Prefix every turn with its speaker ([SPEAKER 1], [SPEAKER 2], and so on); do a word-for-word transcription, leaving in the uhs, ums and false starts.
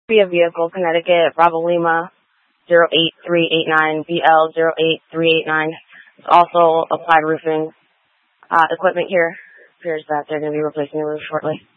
[SPEAKER 1] Via Vehicle, Connecticut, Bravo Lima, zero eight three eight nine, B L zero eight three eight nine. It's also Applied Roofing uh, equipment here. Appears that they're going to be replacing the roof shortly.